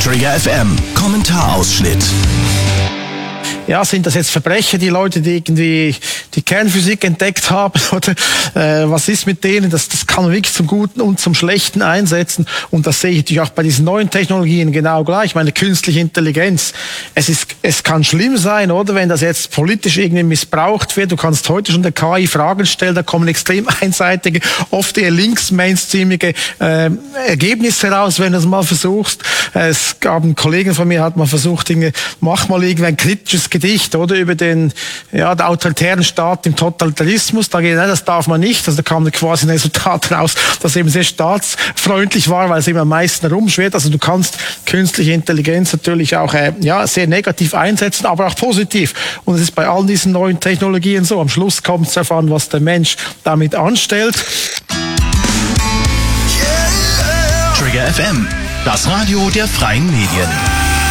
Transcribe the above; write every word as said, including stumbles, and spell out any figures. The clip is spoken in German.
Trigger F M, Kommentarausschnitt. Ja, sind das jetzt Verbrecher, die Leute, die irgendwie die Kernphysik entdeckt haben? Oder äh, was ist mit denen? Das, das kann man wirklich zum Guten und zum Schlechten einsetzen. Und das sehe ich natürlich auch bei diesen neuen Technologien genau gleich. Ich meine, künstliche Intelligenz. Es ist, es kann schlimm sein, oder? Wenn das jetzt politisch irgendwie missbraucht wird. Du kannst heute schon der K I Fragen stellen, da kommen extrem einseitige, oft eher links-mainstreamige äh, Ergebnisse heraus, wenn du es mal versuchst. Es gab einen Kollegen von mir, hat mal versucht, Dinge, mach mal irgendwie ein kritisches Gedicht, oder, über den, ja, der autoritären Staat im Totalitarismus. Da geht, nein, das darf man nicht. Also da kam quasi ein Resultat raus, das eben sehr staatsfreundlich war, weil es eben am meisten herumschwirrt. Also du kannst künstliche Intelligenz natürlich auch, äh, ja, sehr negativ einsetzen, aber auch positiv. Und es ist bei all diesen neuen Technologien so. Am Schluss kommt es darauf an, was der Mensch damit anstellt. Trigger F M, das Radio der freien Medien.